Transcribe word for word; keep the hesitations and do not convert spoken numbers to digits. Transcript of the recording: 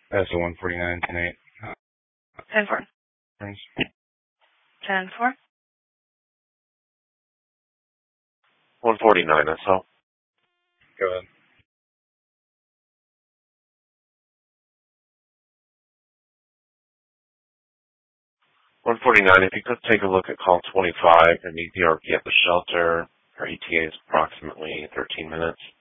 That's a one forty-nine tonight. ten four. Thanks. ten four. one forty-nine, that's all. Go ahead. one forty-nine, if you could take a look at call twenty-five and E P R P at the shelter. Our E T A is approximately thirteen minutes.